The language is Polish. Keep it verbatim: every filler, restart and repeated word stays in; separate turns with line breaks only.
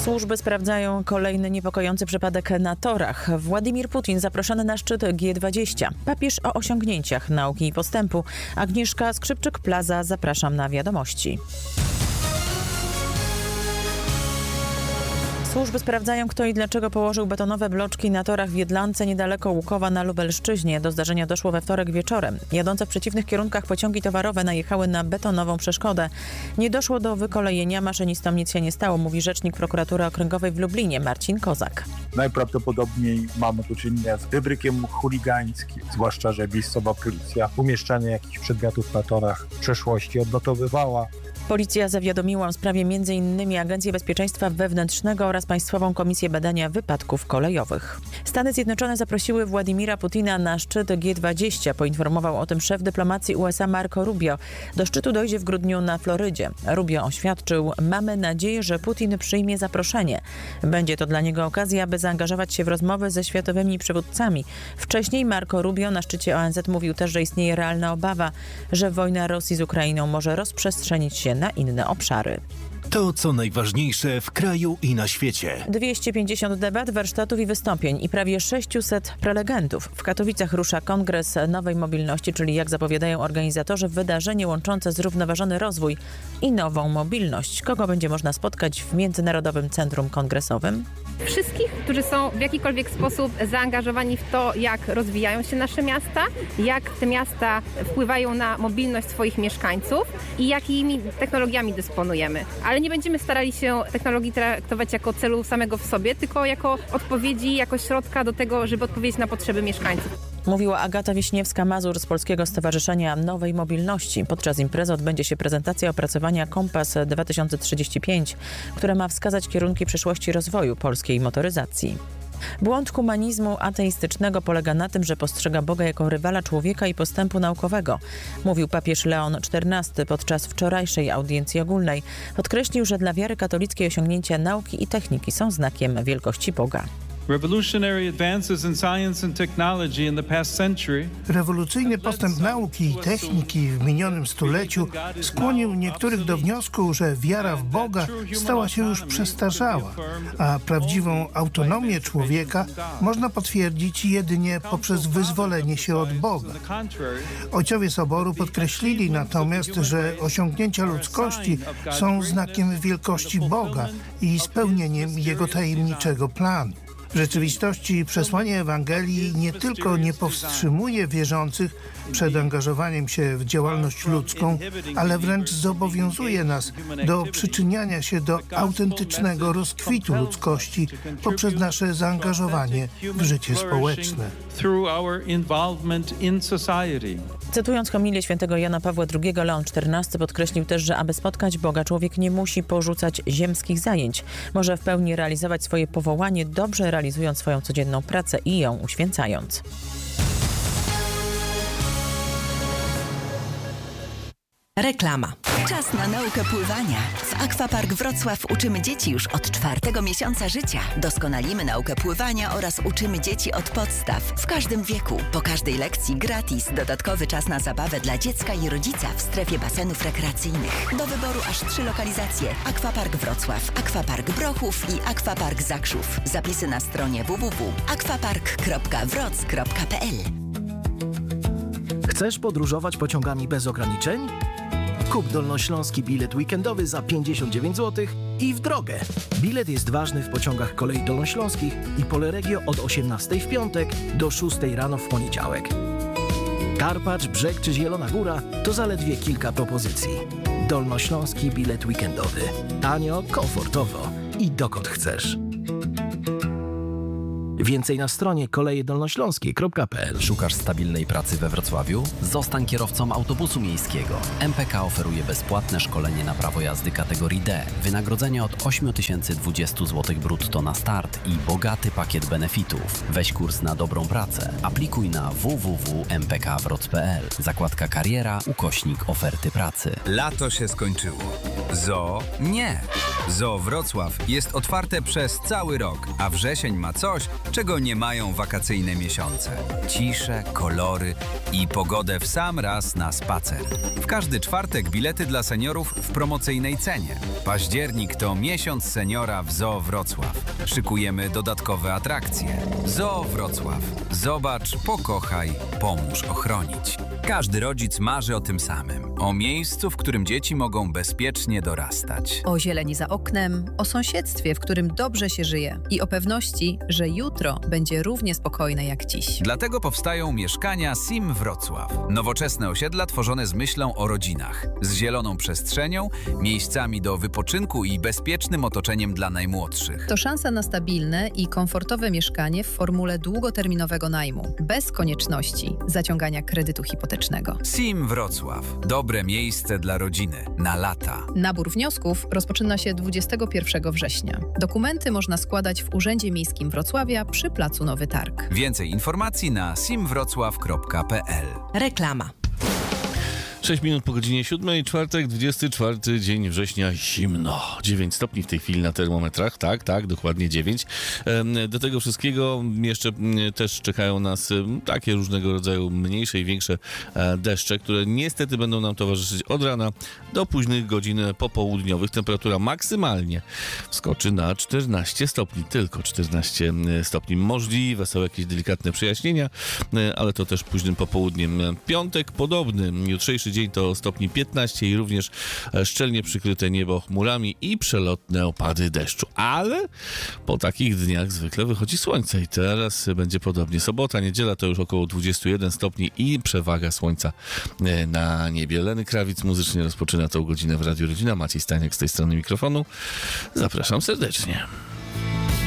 Służby sprawdzają kolejny niepokojący przypadek na torach. Władimir Putin zaproszony na szczyt G dwadzieścia. Papież o osiągnięciach nauki i postępu. Agnieszka Skrzypczyk-Plaza, zapraszam na wiadomości. Służby sprawdzają, kto i dlaczego położył betonowe bloczki na torach w Jedlance niedaleko Łukowa na Lubelszczyźnie. Do zdarzenia doszło we wtorek wieczorem. Jadące w przeciwnych kierunkach pociągi towarowe najechały na betonową przeszkodę. Nie doszło do wykolejenia, maszynistom nic się nie stało, mówi rzecznik prokuratury okręgowej w Lublinie Marcin Kozak.
Najprawdopodobniej mamy do czynienia z wybrykiem chuligańskim, zwłaszcza że miejscowa policja umieszczanie jakichś przedmiotów na torach w przeszłości odnotowywała.
Policja zawiadomiła w sprawie między innymi Agencję Bezpieczeństwa Wewnętrznego oraz Państwową Komisję Badania Wypadków Kolejowych. Stany Zjednoczone zaprosiły Władimira Putina na szczyt G dwadzieścia, poinformował o tym szef dyplomacji U S A Marco Rubio. Do szczytu dojdzie w grudniu na Florydzie. Rubio oświadczył: mamy nadzieję, że Putin przyjmie zaproszenie. Będzie to dla niego okazja, aby zaangażować się w rozmowy ze światowymi przywódcami. Wcześniej Marco Rubio na szczycie O N Z mówił też, że istnieje realna obawa, że wojna Rosji z Ukrainą może rozprzestrzenić się na inne obszary.
To, co najważniejsze w kraju i na świecie.
dwieście pięćdziesiąt debat, warsztatów i wystąpień i prawie sześciuset prelegentów. W Katowicach rusza Kongres Nowej Mobilności, czyli jak zapowiadają organizatorzy, wydarzenie łączące zrównoważony rozwój i nową mobilność. Kogo będzie można spotkać w Międzynarodowym Centrum Kongresowym?
Wszystkich, którzy są w jakikolwiek sposób zaangażowani w to, jak rozwijają się nasze miasta, jak te miasta wpływają na mobilność swoich mieszkańców i jakimi technologiami dysponujemy. Ale nie będziemy starali się technologii traktować jako celu samego w sobie, tylko jako odpowiedzi, jako środka do tego, żeby odpowiedzieć na potrzeby mieszkańców.
Mówiła Agata Wiśniewska-Mazur z Polskiego Stowarzyszenia Nowej Mobilności. Podczas imprezy odbędzie się prezentacja opracowania Kompas dwa tysiące trzydzieści pięć, które ma wskazać kierunki przyszłości rozwoju polskiej motoryzacji. Błąd humanizmu ateistycznego polega na tym, że postrzega Boga jako rywala człowieka i postępu naukowego, mówił papież Leon czternasty podczas wczorajszej audiencji ogólnej. Podkreślił, że dla wiary katolickiej osiągnięcia nauki i techniki są znakiem wielkości Boga.
Rewolucyjny postęp nauki i techniki w minionym stuleciu skłonił niektórych do wniosku, że wiara w Boga stała się już przestarzała, a prawdziwą autonomię człowieka można potwierdzić jedynie poprzez wyzwolenie się od Boga. Ojcowie Soboru podkreślili natomiast, że osiągnięcia ludzkości są znakiem wielkości Boga i spełnieniem Jego tajemniczego planu. W rzeczywistości przesłanie Ewangelii nie tylko nie powstrzymuje wierzących przed angażowaniem się w działalność ludzką, ale wręcz zobowiązuje nas do przyczyniania się do autentycznego rozkwitu ludzkości poprzez nasze zaangażowanie w życie społeczne.
Cytując homilię świętego Jana Pawła drugiego, Leon czternasty podkreślił też, że aby spotkać Boga, człowiek nie musi porzucać ziemskich zajęć. Może w pełni realizować swoje powołanie, dobrze realizując swoją codzienną pracę i ją uświęcając.
Reklama. Czas na naukę pływania. W Aquapark Wrocław uczymy dzieci już od czwartego miesiąca życia. Doskonalimy naukę pływania oraz uczymy dzieci od podstaw w każdym wieku. Po każdej lekcji gratis dodatkowy czas na zabawę dla dziecka i rodzica w strefie basenów rekreacyjnych. Do wyboru aż trzy lokalizacje. Aquapark Wrocław, Aquapark Brochów i Aquapark Zakrzów. Zapisy na stronie w w w kropka aquapark kropka wroc kropka p l.
Chcesz podróżować pociągami bez ograniczeń? Kup dolnośląski bilet weekendowy za pięćdziesiąt dziewięć złotych i w drogę. Bilet jest ważny w pociągach kolei dolnośląskich i Poleregio od osiemnastej w piątek do szóstej rano w poniedziałek. Karpacz, Brzeg czy Zielona Góra to zaledwie kilka propozycji. Dolnośląski bilet weekendowy. Tanio, komfortowo i dokąd chcesz. Więcej na stronie koleje dolnośląskie kropka p l.
Szukasz stabilnej pracy we Wrocławiu? Zostań kierowcą autobusu miejskiego. M P K oferuje bezpłatne szkolenie na prawo jazdy kategorii D. Wynagrodzenie od osiem tysięcy dwadzieścia złotych brutto na start i bogaty pakiet benefitów. Weź kurs na dobrą pracę. Aplikuj na w w w kropka m p k wroc kropka p l. Zakładka kariera, ukośnik oferty pracy.
Lato się skończyło. Zoo nie. Zoo Wrocław jest otwarte przez cały rok, a wrzesień ma coś, czego nie mają wakacyjne miesiące. Ciszę, kolory i pogodę w sam raz na spacer. W każdy czwartek bilety dla seniorów w promocyjnej cenie. Październik to miesiąc seniora w Zoo Wrocław. Szykujemy dodatkowe atrakcje. Zoo Wrocław. Zobacz, pokochaj, pomóż ochronić. Każdy rodzic marzy o tym samym. O miejscu, w którym dzieci mogą bezpiecznie dorastać.
O zieleni za oknem, o sąsiedztwie, w którym dobrze się żyje i o pewności, że jutro będzie równie spokojne jak dziś.
Dlatego powstają mieszkania Sim Wrocław. Nowoczesne osiedla tworzone z myślą o rodzinach, z zieloną przestrzenią, miejscami do wypoczynku i bezpiecznym otoczeniem dla najmłodszych.
To szansa na stabilne i komfortowe mieszkanie w formule długoterminowego najmu, bez konieczności zaciągania kredytu hipotecznego.
Sim Wrocław. Dobre miejsce dla rodziny. Na lata.
Nabór wniosków rozpoczyna się dwudziestego pierwszego września. Dokumenty można składać w Urzędzie Miejskim Wrocławia przy placu Nowy Targ.
Więcej informacji na simwrocław kropka p l.
Reklama.
sześć minut po godzinie siódmej, czwartek, dwudziesty czwarty dzień września, zimno. dziewięć stopni w tej chwili na termometrach, tak, tak, dokładnie dziewięć. Do tego wszystkiego jeszcze też czekają nas takie różnego rodzaju mniejsze i większe deszcze, które niestety będą nam towarzyszyć od rana do późnych godzin popołudniowych. Temperatura maksymalnie wskoczy na czternaście stopni, tylko czternaście stopni. Możliwe są jakieś delikatne przejaśnienia, ale to też późnym popołudniem. Piątek podobny, jutrzejszy dzień to stopni piętnaście i również szczelnie przykryte niebo chmurami i przelotne opady deszczu. Ale po takich dniach zwykle wychodzi słońce i teraz będzie podobnie. Sobota, niedziela to już około dwadzieścia jeden stopni i przewaga słońca na niebie. Leny Krawic muzycznie rozpoczyna tą godzinę w Radiu Rodzina. Maciej Staniak z tej strony mikrofonu. Zapraszam serdecznie.